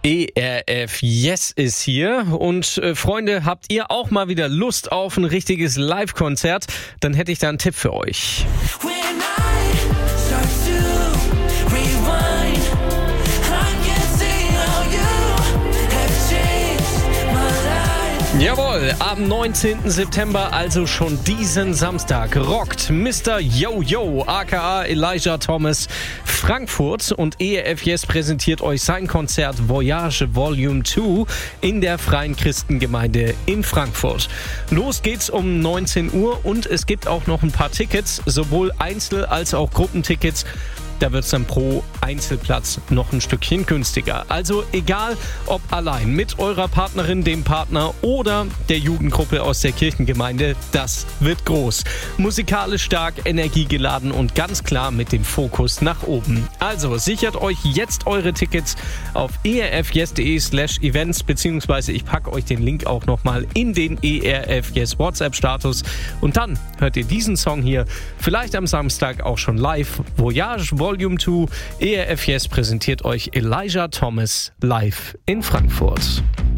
ERF Yes ist hier und Freunde, habt ihr auch mal wieder Lust auf ein richtiges Live-Konzert? Dann hätte ich da einen Tipp für euch. Jawohl, am 19. September, also schon diesen Samstag, rockt Mr. Yo-Yo, aka Elijah Thomas, Frankfurt, und ERF Yes präsentiert euch sein Konzert Voyage Volume 2 in der Freien Christengemeinde in Frankfurt. Los geht's um 19 Uhr und es gibt auch noch ein paar Tickets, sowohl Einzel- als auch Gruppentickets. Da wird es dann pro Einzelplatz noch ein Stückchen günstiger. Also egal, ob allein mit eurer Partnerin, dem Partner oder der Jugendgruppe aus der Kirchengemeinde, das wird groß. Musikalisch stark, energiegeladen und ganz klar mit dem Fokus nach oben. Also sichert euch jetzt eure Tickets auf erfyes.de/events, beziehungsweise ich packe euch den Link auch nochmal in den ERF Yes WhatsApp-Status. Und dann hört ihr diesen Song hier vielleicht am Samstag auch schon live. Voyage Volume 2, ERF Yes präsentiert euch Elijah Thomas live in Frankfurt.